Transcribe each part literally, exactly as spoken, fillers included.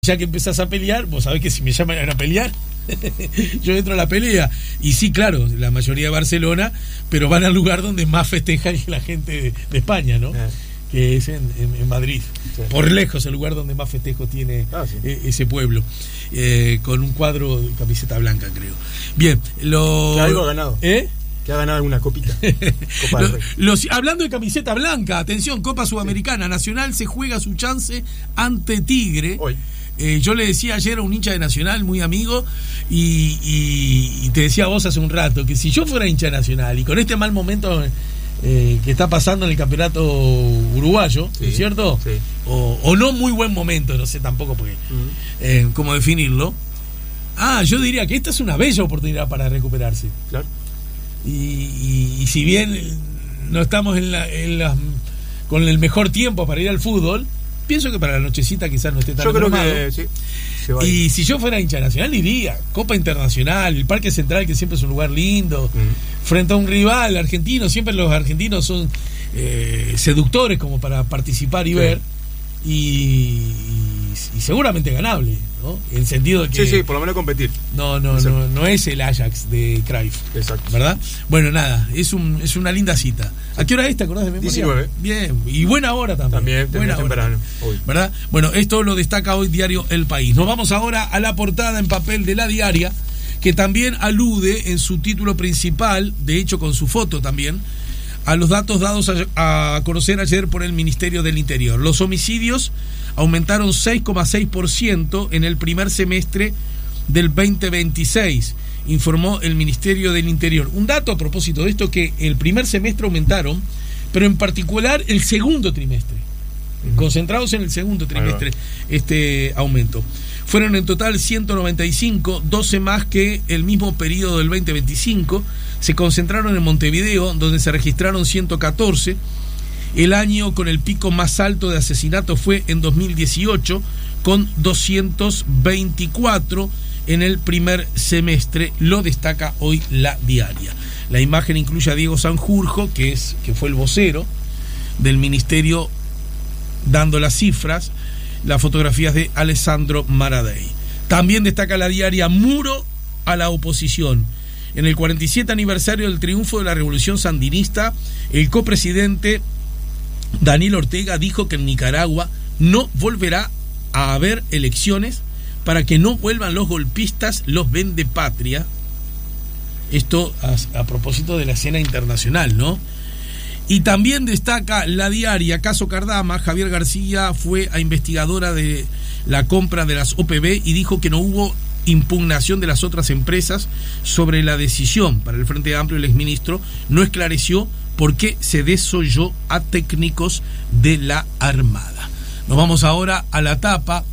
Ya que empezás a pelear, vos sabés que si me llaman a pelear, yo entro a la pelea. Y sí, claro, la mayoría de Barcelona, pero van al lugar donde más festejan la gente de, de España, ¿no? Eh. Que es en, en, en Madrid. Sí. Por lejos, el lugar donde más festejos tiene ah, sí. eh, ese pueblo. Eh, con un cuadro de camiseta blanca, creo. Bien, lo... Que algo ha ganado. ¿Eh? Que ha ganado alguna copita. Copa Los, los, hablando de camiseta blanca, atención, Copa Sudamericana, sí. Nacional se juega su chance ante Tigre. Hoy. Eh, yo le decía ayer a un hincha de Nacional, muy amigo, y, y, y te decía vos hace un rato, que si yo fuera hincha de Nacional, y con este mal momento eh, que está pasando en el campeonato uruguayo, sí, ¿es cierto? Sí. O, o no muy buen momento, no sé tampoco porque, uh-huh. eh, cómo definirlo. Ah, yo diría que esta es una bella oportunidad para recuperarse. Claro. Y, y, y si bien no estamos en la, en la, con el mejor tiempo para ir al fútbol, pienso que para la nochecita quizás no esté tan yo creo que sí, y si yo fuera hincha nacional iría Copa Internacional, el Parque Central, que siempre es un lugar lindo, uh-huh. frente a un rival argentino. Siempre los argentinos son eh, seductores como para participar y sí. ver y, y, y seguramente ganable, ¿no? En sentido de que sí, sí, por lo menos competir. No, no, no, no es el Ajax de Cruyff. Exacto. ¿Verdad? Bueno, nada, es un es una linda cita. ¿A qué hora es? ¿Te acordás de memoria? diecinueve. Bien, y buena hora también. También, buena temprano. ¿Verdad? Bueno, esto lo destaca hoy Diario El País. Nos vamos ahora a la portada en papel de La Diaria, que también alude en su título principal, de hecho con su foto también, a los datos dados a, a conocer ayer por el Ministerio del Interior. Los homicidios aumentaron seis coma seis por ciento en el primer semestre del veinte veintiséis, informó el Ministerio del Interior. Un dato a propósito de esto, que el primer semestre aumentaron, pero en particular el segundo trimestre, uh-huh. concentrados en el segundo trimestre, este aumento. Fueron en total ciento noventa y cinco, doce más que el mismo periodo del veinte veinticinco. Se concentraron en Montevideo, donde se registraron ciento catorce. El año con el pico más alto de asesinatos fue en dos mil dieciocho, con doscientos veinticuatro en el primer semestre. Lo destaca hoy La Diaria. La imagen incluye a Diego Sanjurjo, que es que fue el vocero del ministerio dando las cifras, las fotografías de Alessandro Maradei. También destaca La Diaria: muro a la oposición. En el cuarenta y siete aniversario del triunfo de la revolución sandinista, el copresidente Daniel Ortega dijo que en Nicaragua no volverá a haber elecciones para que no vuelvan los golpistas, los vendepatria. Esto a, a propósito de la escena internacional, ¿no? Y también destaca La Diaria, caso Cardama. Javier García fue a investigadora de la compra de las O P B y dijo que no hubo impugnación de las otras empresas sobre la decisión. Para el Frente Amplio, el exministro no esclareció por qué se desoyó a técnicos de la Armada. Nos vamos ahora a la tapa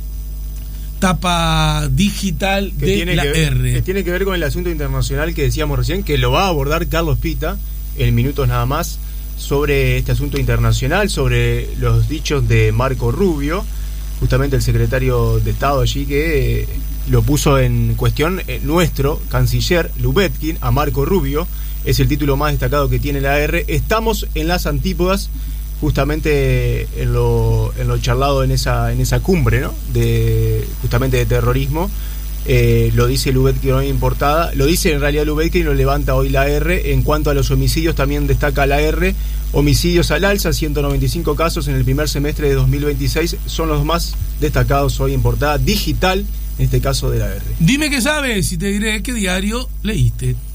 tapa digital que de tiene la que ver, R. Que tiene que ver con el asunto internacional que decíamos recién, que lo va a abordar Carlos Pita en minutos nada más, sobre este asunto internacional, sobre los dichos de Marco Rubio, justamente el secretario de Estado allí, que eh, lo puso en cuestión eh, nuestro canciller Lubetkin a Marco Rubio. Es el título más destacado que tiene la R. Estamos en las antípodas, justamente en lo, en lo charlado en esa, en esa cumbre, ¿no? De, justamente de terrorismo. Eh, lo dice Lubetkin hoy en portada. Lo dice en realidad Lubetkin y lo levanta hoy la R. En cuanto a los homicidios, también destaca la R. Homicidios al alza, ciento noventa y cinco casos en el primer semestre de dos mil veintiséis. Son los más destacados hoy en portada digital, en este caso de la R. Dime qué sabes y te diré qué diario leíste.